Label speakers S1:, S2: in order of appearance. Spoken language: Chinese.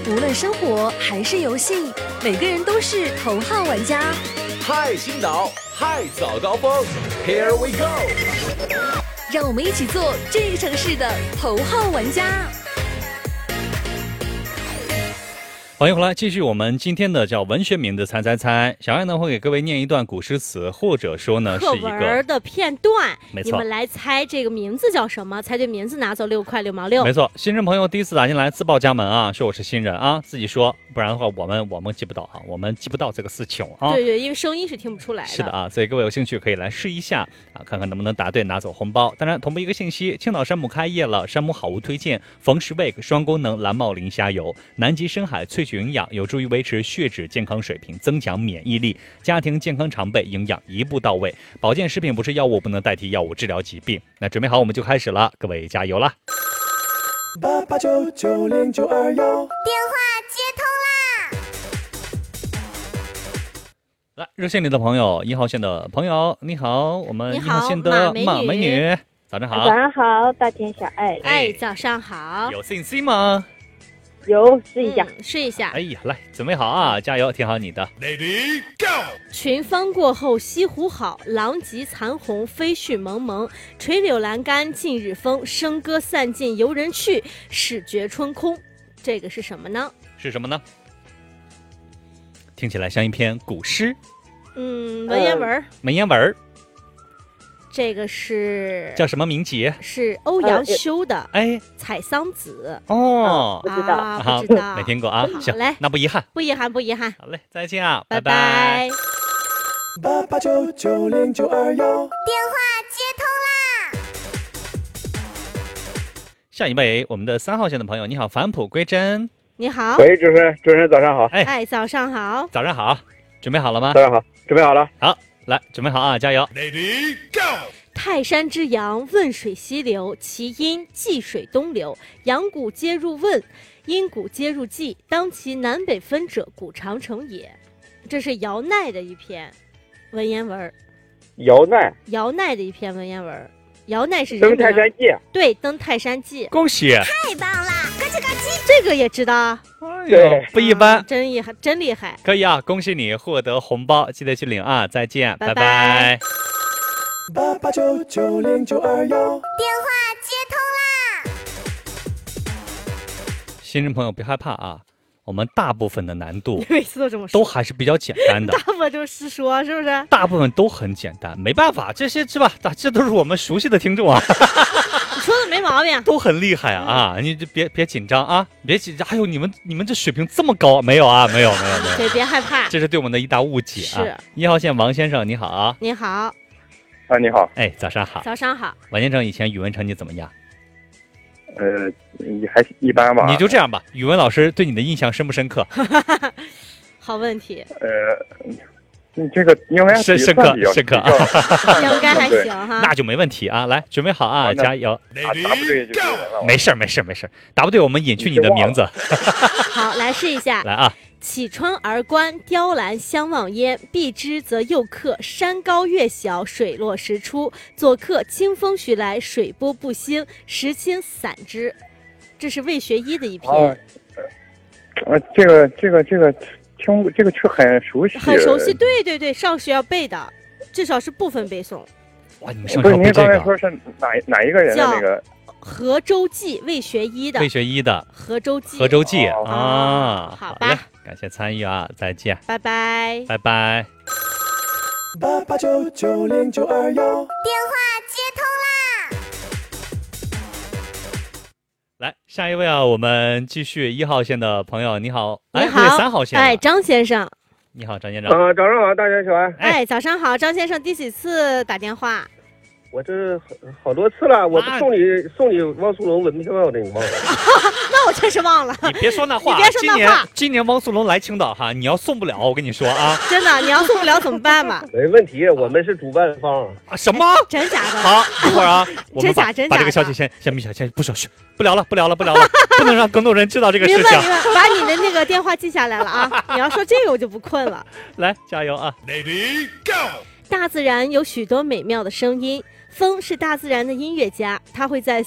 S1: 无论生活还是游戏，每个人都是头号玩家。
S2: 嗨，青岛，嗨，早高峰 ，Here we go！
S1: 让我们一起做这个城市的头号玩家。
S3: 欢迎回来，继续我们今天的叫文学名的猜猜猜。小爱呢会给各位念一段古诗词，或者说呢是一个
S4: 课文的片段，
S3: 没错，
S4: 你们来猜这个名字叫什么？猜对名字拿走6块6毛6。
S3: 没错，新人朋友第一次打进来自报家门啊，说我是新人啊，自己说，不然的话我们记不到啊，我们记不到这个事情啊。
S4: 对对，因为声音是听不出来的。
S3: 是的啊，所以各位有兴趣可以来试一下啊，看看能不能答对拿走红包。当然，同步一个信息，青岛山姆开业了，山姆好物推荐，冯氏 Wake 双功能蓝帽磷虾油，南极深海萃取营养，有助于维持血脂健康水平，增强免疫力，家庭健康常备，营养一步到位。保健食品不是药物，不能代替药物治疗疾病。那准备好我们就开始了，各位加油啦
S5: ！88990921，
S6: 电话接通啦！
S3: 来，热线里的朋友，1号线的朋友，你好，我们1号线的马美女，早上好。
S7: 早上好，大田小爱。
S4: 哎，早上好。
S3: 有信息吗？
S7: 有，试一下，
S4: 试一下。
S3: 哎呀，来，准备好啊，加油，听好你的。
S2: Lady Go！
S4: 群芳过后西湖好，狼藉残红飞絮蒙蒙。垂柳阑干尽日风，笙歌散尽游人去，始觉春空。这个是什么呢？
S3: 是什么呢？听起来像一篇古诗。
S4: 文言文。
S3: 文言文。
S4: 这个是
S3: 叫什么名集？
S4: 是欧阳修的
S3: 《
S4: 采桑子》。
S3: 哦，
S7: 不知道，
S4: 不知道，
S3: 没听过啊。行，那不遗憾，
S4: 不遗憾，不遗憾。
S3: 好嘞，再见啊，
S4: 拜拜。
S5: 88990921，
S6: 电话接通啦！
S3: 下一位，我们的3号线的朋友，你好，返璞归真。
S4: 你好。
S8: 喂，主持人早上好。
S4: 哎，早上好。
S3: 早上好，准备好了吗？
S8: 早上好，准备好了。
S3: 好。来，准备好啊，加油
S2: ！Lady Go！
S4: 泰山之阳，汶水西流，其阴济水东流，阳谷皆入汶，阴谷皆入济，当其南北分者，古长城也。这是姚鼐的一篇文言文。
S8: 姚鼐
S4: 的一篇文言文。姚鼐是
S8: 登泰山记。
S4: 对，登泰山记。
S3: 恭喜！
S6: 太棒了，咯吱咯吱。
S4: 这个也知道。
S3: 对，不一般，
S4: 真厉害，真厉害！
S3: 可以啊，恭喜你获得红包，记得去领啊！再见，拜拜。
S5: 88990921，
S6: 电话接通啦！
S3: 新人朋友别害怕啊，我们大部分的难度
S4: 每次都这么说，
S3: 都还是比较简单的。
S4: 大部分就是说，是不是？
S3: 大部分都很简单，没办法，这些是吧？这都是我们熟悉的听众啊。
S4: 你说的没毛病，
S3: 都很厉害啊！你就别紧张啊，别紧张。还有你们这水平这么高，没有啊？没有。
S4: 对，别害怕，
S3: 这是对我们的一大误解啊。是1号线王先生，你好啊。
S4: 你好。
S8: 啊，你好。
S3: 哎，早上好。
S4: 早上好。
S3: 王先生以前语文成绩怎么样？
S8: 还一般吧。
S3: 你就这样吧，语文老师对你的印象深不深刻？
S4: 好问题。
S8: 这个应该
S3: 深刻啊，
S4: 应该还行哈，
S3: 那就没问题啊！来，准备好啊，加油！
S8: 答不对就
S3: 没事，答不对我们隐去你的名字。
S4: 好，来试一下，
S3: 来啊！
S4: 启窗而观，雕栏相望焉。避之则诱客，山高月小，水落石出。左客清风徐来，水波不兴，石青散之。这是魏学医的一篇。
S8: 这个听这个曲很熟悉，
S4: 很熟悉，对，上学要背的，至少是部分背诵。
S3: 哇，你们上学背这个？
S8: 您刚才说是哪一个人的那个？
S4: 何周记，魏学医的。
S3: 何周记
S4: 啊，好吧，
S3: 感谢参与啊，再见，
S4: 拜拜。
S5: 88990921，
S6: 电话接通啦！
S3: 来，下一位啊，我们继续1号线的朋友，你好，
S4: 你好
S3: ，3号线，
S4: 哎，张先生，
S3: 你好，张先生，
S8: 早上好，大家小安，
S4: 哎，早上好，张先生，第几次打电话？
S9: 我这好多次了，我不送你汪苏泷门票的，你忘了？
S4: 那我真是忘了。
S3: 你别说那话，今年汪苏泷来青岛哈，你要送不了，我跟你说啊。
S4: 真的，你要送不了怎么办嘛？
S9: 没问题，我们是主办方。
S3: 啊，什么？
S4: 真假的？
S3: 好，一会儿啊，我们
S4: 把
S3: 这个消息先不说，不聊了，不能让更多人知道这个事情。
S4: 明白，把你的那个电话记下来了啊！你要说这个我就不困了。
S3: 来，加油啊
S2: ！Lady Go！
S4: 大自然有许多美妙的声音。风是大自然的音乐家，他会在